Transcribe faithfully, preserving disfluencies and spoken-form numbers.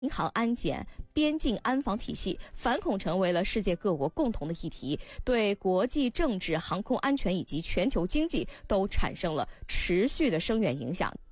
银行安检、边境安防体系，反恐成为了世界各国共同的议题，对国际政治、航空安全以及全球经济都产生了持续的深远影响。